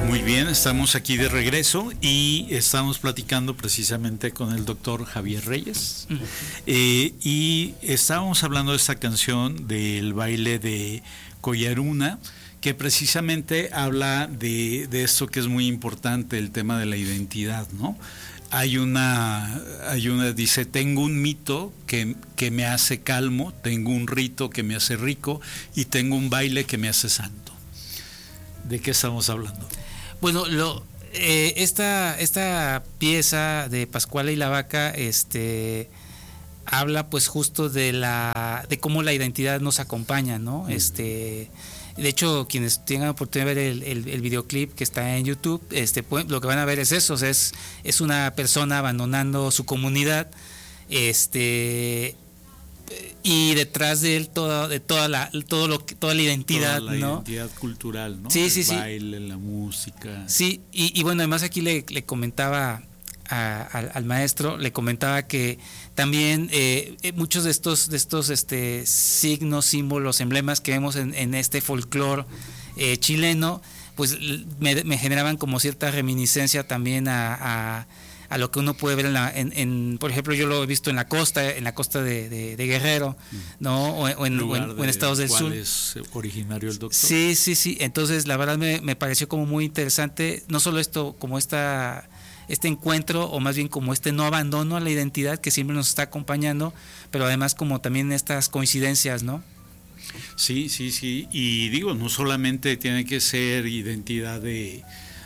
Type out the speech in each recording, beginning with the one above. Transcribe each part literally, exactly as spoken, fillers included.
Muy bien, estamos aquí de regreso y estamos platicando precisamente con el doctor Javier Reyes. Uh-huh. eh, y estábamos hablando de esta canción del baile de Collaruna, que precisamente habla de, de esto que es muy importante, el tema de la identidad, ¿no? Hay una, hay una, dice, tengo un mito que, que me hace calmo, tengo un rito que me hace rico y tengo un baile que me hace santo. ¿De qué estamos hablando? Bueno, lo, eh, esta, esta pieza de Pascuala y la Vaca, este, habla pues justo de la, de cómo la identidad nos acompaña, ¿no? Uh-huh. Este, de hecho, quienes tengan oportunidad de ver el, el, el videoclip que está en YouTube, este, pues, lo que van a ver es eso, o sea, es, es una persona abandonando su comunidad, este, y detrás de él toda, de toda la, todo lo, toda la identidad, toda la ¿no? identidad cultural, ¿no? Sí, el sí, baile, sí. la música. Sí, y, y bueno, además aquí le, le comentaba a, a, al maestro, le comentaba que también eh, muchos de estos, de estos este, signos, símbolos, emblemas que vemos en, en este folclore eh, chileno, pues me, me generaban como cierta reminiscencia también a, a a lo que uno puede ver en, la, en, en, por ejemplo, yo lo he visto en la costa, en la costa de, de, de Guerrero, ¿no? O, o, en, o, en, o en estados del sur. ¿Es originario el doctor? Sí, sí, sí. Entonces, la verdad me, me pareció como muy interesante, no solo esto, como esta, este encuentro, o más bien como este no abandono a la identidad que siempre nos está acompañando, pero además como también estas coincidencias, ¿no? Sí, sí, sí. Y digo, no solamente tiene que ser identidad de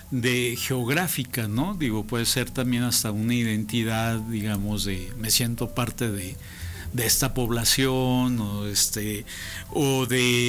de geográfica, ¿no? Digo, puede ser también hasta una identidad, digamos, de me siento parte de, de esta población, o este, o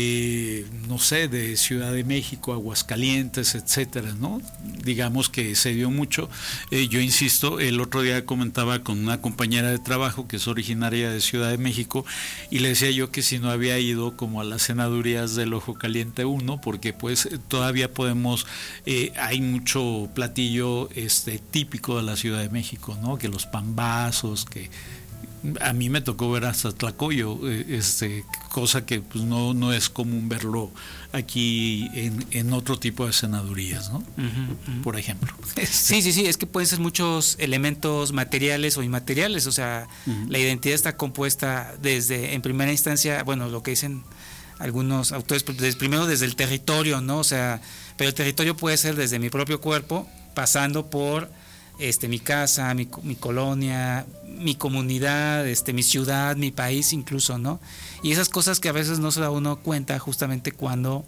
de, no sé, de Ciudad de México, Aguascalientes, etcétera, ¿no? Digamos que se dio mucho. Eh, yo insisto, el otro día comentaba con una compañera de trabajo que es originaria de Ciudad de México y le decía yo que si no había ido como a las senadurías del Ojo Caliente uno, porque pues todavía podemos, eh, hay mucho platillo este típico de la Ciudad de México, ¿no? Que los pambazos, que a mí me tocó ver hasta tlacoyo, este, cosa que pues no, no es común verlo aquí en, en otro tipo de senadurías, ¿no? Uh-huh, uh-huh. Por ejemplo. Sí, sí, sí, es que pueden ser muchos elementos materiales o inmateriales, o sea, uh-huh. La identidad está compuesta desde, en primera instancia, bueno, lo que dicen algunos autores, desde, primero desde el territorio, ¿no? O sea, pero el territorio puede ser desde mi propio cuerpo, pasando por este mi casa, mi, mi colonia, mi comunidad, este mi ciudad, mi país incluso, ¿no? Y esas cosas que a veces no se da uno cuenta justamente cuando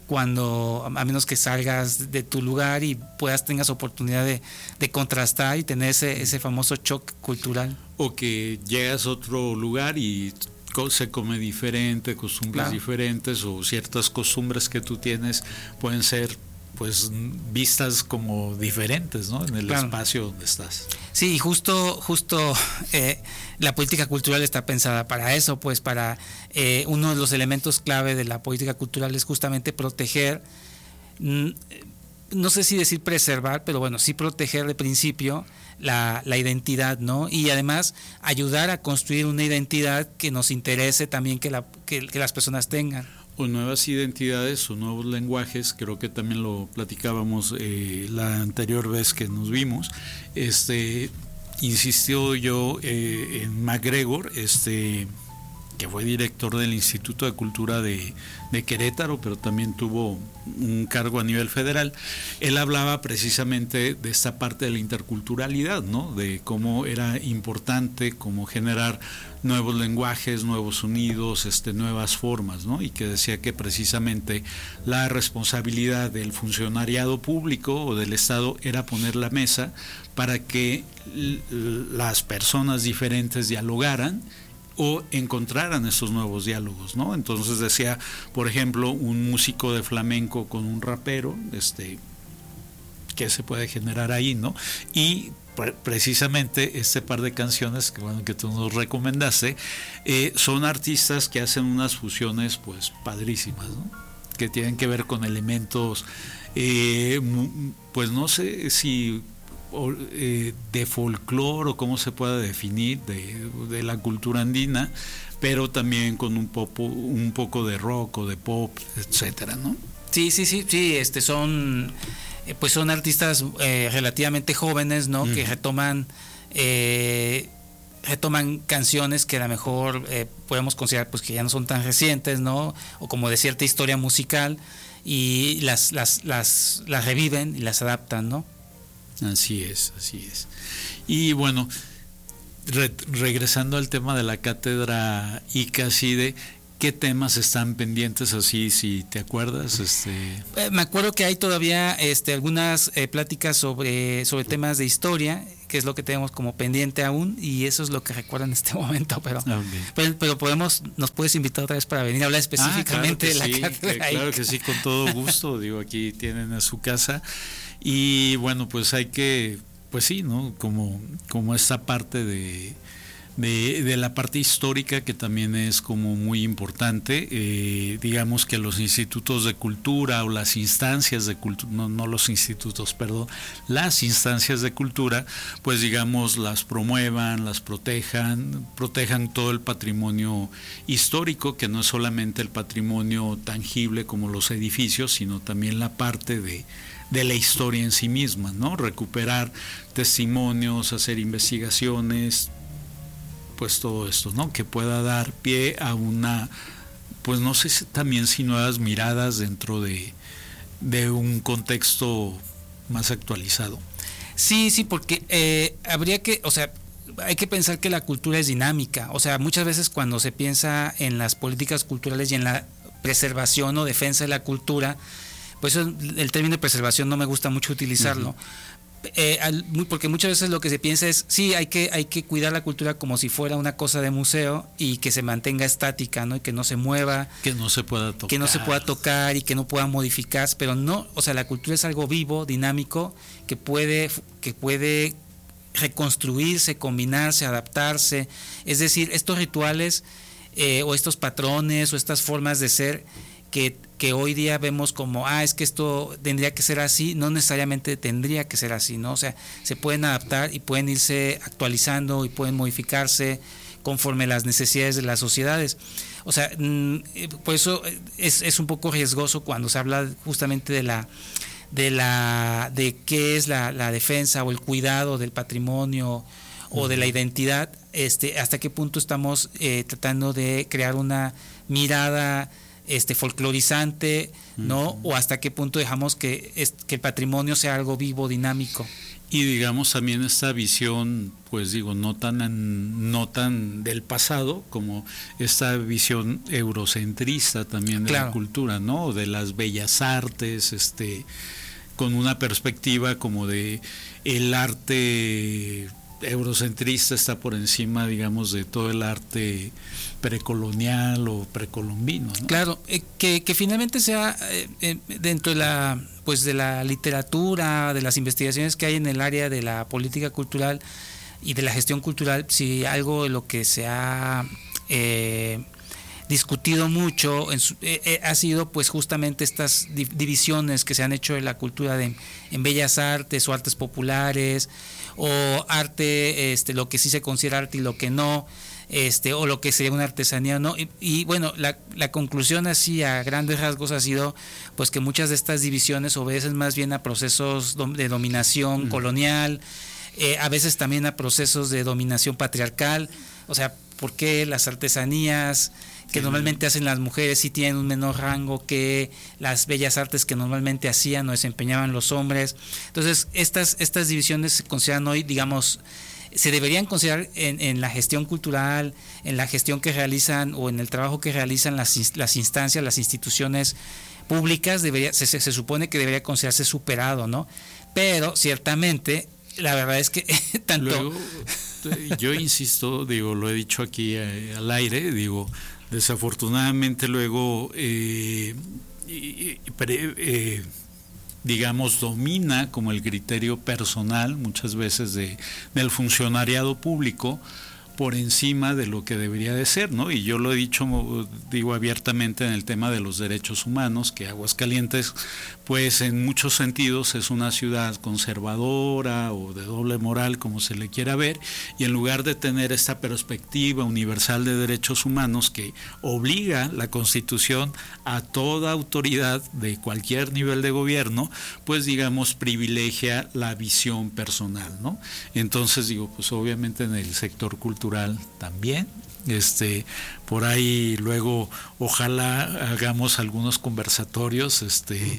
cuando a menos que salgas de tu lugar y puedas tengas oportunidad de, de contrastar y tener ese ese famoso choque cultural. O que llegas a otro lugar y se come diferente, costumbres claro. diferentes, o ciertas costumbres que tú tienes pueden ser pues vistas como diferentes, ¿no? En el claro. espacio donde estás. Sí, justo, justo eh, la política cultural está pensada para eso, pues para eh, uno de los elementos clave de la política cultural es justamente proteger, no sé si decir preservar, pero bueno, sí proteger de principio la, la identidad, ¿no? Y además ayudar a construir una identidad que nos interese también que, la, que, que las personas tengan. O nuevas identidades o nuevos lenguajes, creo que también lo platicábamos eh, la anterior vez que nos vimos. Este, insistió yo eh, en MacGregor, este, que fue director del Instituto de Cultura de, de Querétaro, pero también tuvo un cargo a nivel federal. Él hablaba precisamente de esta parte de la interculturalidad, ¿no? De cómo era importante, cómo generar nuevos lenguajes, nuevos sonidos, este, nuevas formas, ¿no? Y que decía que precisamente la responsabilidad del funcionariado público o del Estado era poner la mesa para que l- las personas diferentes dialogaran o encontraran esos nuevos diálogos, ¿no? Entonces decía, por ejemplo, un músico de flamenco con un rapero, este, ¿qué se puede generar ahí, no? Y precisamente este par de canciones que bueno que tú nos recomendaste eh, son artistas que hacen unas fusiones pues padrísimas, ¿no? Que tienen que ver con elementos eh, pues no sé si eh, de folclore o cómo se pueda definir de, de la cultura andina, pero también con un poco un poco de rock o de pop, etcétera, ¿no? Sí, sí, sí, sí, este son eh, pues son artistas eh, relativamente jóvenes, ¿no? Uh-huh. Que retoman eh, retoman canciones que a lo mejor eh, podemos considerar pues que ya no son tan recientes, ¿no? O como de cierta historia musical, y las las las las reviven y las adaptan, ¿no? Así es, así es. Y bueno, re- regresando al tema de la cátedra I C A CIDE, ¿qué temas están pendientes así, si te acuerdas? Este... Eh, me acuerdo que hay todavía este, algunas eh, pláticas sobre, sobre temas de historia, que es lo que tenemos como pendiente aún, y eso es lo que recuerdo en este momento, pero, okay. pero, pero podemos, nos puedes invitar otra vez para venir a hablar específicamente ah, claro de la sí, cátedra. Claro que sí, con todo gusto, digo, aquí tienen a su casa, y bueno, pues hay que, pues sí, ¿no? Como, como esta parte de... De, de la parte histórica, que también es como muy importante, eh, digamos que los institutos de cultura o las instancias de cultura, no, no los institutos, perdón, las instancias de cultura, pues digamos las promuevan, las protejan, protejan todo el patrimonio histórico, que no es solamente el patrimonio tangible como los edificios, sino también la parte de de la historia en sí misma, ¿no? Recuperar testimonios, hacer investigaciones, pues todo esto, ¿no? Que pueda dar pie a una, pues no sé si también si nuevas miradas dentro de, de un contexto más actualizado. Sí, sí, porque eh, habría que, o sea, hay que pensar que la cultura es dinámica, o sea, muchas veces cuando se piensa en las políticas culturales y en la preservación o defensa de la cultura, pues el término de preservación no me gusta mucho utilizarlo. Uh-huh. Eh, al, porque muchas veces lo que se piensa es sí, hay que hay que cuidar la cultura como si fuera una cosa de museo y que se mantenga estática, ¿no? Y que no se mueva, que no se pueda tocar, que no se pueda tocar y que no pueda modificarse, pero no, o sea, la cultura es algo vivo, dinámico, que puede que puede reconstruirse, combinarse, adaptarse. Es decir, estos rituales eh, o estos patrones o estas formas de ser que que hoy día vemos como, ah, es que esto tendría que ser así, no necesariamente tendría que ser así, ¿no? O sea, se pueden adaptar y pueden irse actualizando y pueden modificarse conforme las necesidades de las sociedades. O sea, por eso es, es un poco riesgoso cuando se habla justamente de la de la de qué es la, la defensa o el cuidado del patrimonio o de la identidad, este, hasta qué punto estamos eh, tratando de crear una mirada este folclorizante, ¿no? Uh-huh. O hasta qué punto dejamos que, es, que el patrimonio sea algo vivo, dinámico. Y digamos también esta visión, pues digo, no tan no tan del pasado, como esta visión eurocentrista también de claro. la cultura, ¿no? De las bellas artes, este, con una perspectiva como de el arte eurocentrista está por encima, digamos, de todo el arte precolonial o precolombino, ¿no? Claro, eh, que, que finalmente sea eh, eh, dentro de la pues de la literatura, de las investigaciones que hay en el área de la política cultural y de la gestión cultural, si algo de lo que se ha eh, discutido mucho en su, eh, eh, ha sido pues justamente estas di- divisiones que se han hecho de la cultura de, en bellas artes o artes populares o arte, este, lo que sí se considera arte y lo que no, este, o lo que sería una artesanía, ¿no? Y, y bueno, la, la conclusión así a grandes rasgos ha sido pues que muchas de estas divisiones obedecen más bien a procesos de dominación mm. colonial, eh, a veces también a procesos de dominación patriarcal. O sea, ¿por qué las artesanías que normalmente hacen las mujeres sí tienen un menor rango que las bellas artes que normalmente hacían o desempeñaban los hombres? Entonces, estas, estas divisiones se consideran hoy, digamos, se deberían considerar en, en la gestión cultural, en la gestión que realizan o en el trabajo que realizan las, las instancias, las instituciones públicas, debería, se, se, se supone que debería considerarse superado, ¿no? Pero ciertamente, la verdad es que tanto... Luego, yo insisto, digo, lo he dicho aquí eh, al aire, digo, desafortunadamente luego, eh, eh, eh, digamos, domina como el criterio personal muchas veces de del funcionariado público por encima de lo que debería de ser, ¿no? Y yo lo he dicho, digo abiertamente, en el tema de los derechos humanos, que Aguascalientes, pues en muchos sentidos es una ciudad conservadora o de doble moral, como se le quiera ver, y en lugar de tener esta perspectiva universal de derechos humanos que obliga la Constitución a toda autoridad de cualquier nivel de gobierno, pues digamos privilegia la visión personal, ¿no? Entonces digo, pues obviamente en el sector cultural también, este, por ahí luego ojalá hagamos algunos conversatorios, este,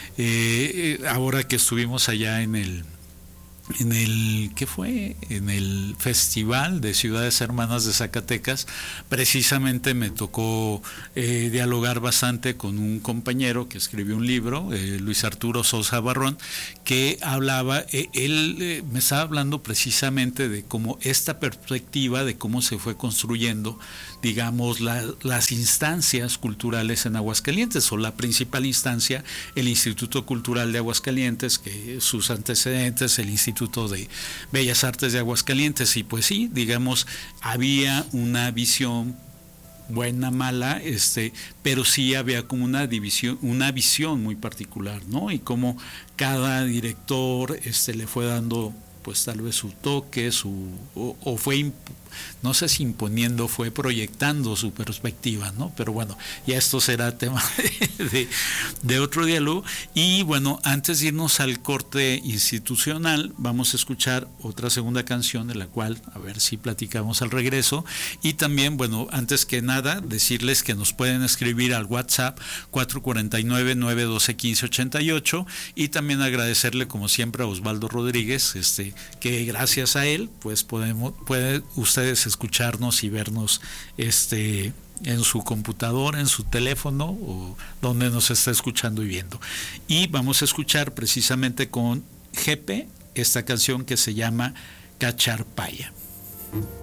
eh, ahora que estuvimos allá en el en el, ¿qué fue? En el Festival de Ciudades Hermanas de Zacatecas, precisamente me tocó eh, dialogar bastante con un compañero que escribió un libro, eh, Luis Arturo Sosa Barrón, que hablaba, eh, él eh, me estaba hablando precisamente de cómo esta perspectiva de cómo se fue construyendo, digamos, la, las instancias culturales en Aguascalientes, o la principal instancia, el Instituto Cultural de Aguascalientes, que sus antecedentes, el Instituto de Bellas Artes de Aguascalientes, y pues sí, digamos, había una visión buena, mala, este, pero sí había como una división, una visión muy particular, ¿no? Y como cada director este le fue dando pues tal vez su toque, su o, o fue no sé si imponiendo, fue proyectando su perspectiva, ¿no? Pero bueno, ya esto será tema de, de, de otro diálogo. Y bueno, antes de irnos al corte institucional, vamos a escuchar otra segunda canción, de la cual a ver si platicamos al regreso. Y también, bueno, antes que nada, decirles que nos pueden escribir al WhatsApp cuatro cuatro nueve, nueve uno dos, uno cinco ocho ocho, y también agradecerle como siempre a Osvaldo Rodríguez, este, que gracias a él pues podemos, puede ustedes escucharnos y vernos este en su computadora, en su teléfono o donde nos está escuchando y viendo. Y vamos a escuchar precisamente con Jepe esta canción que se llama Cacharpaya.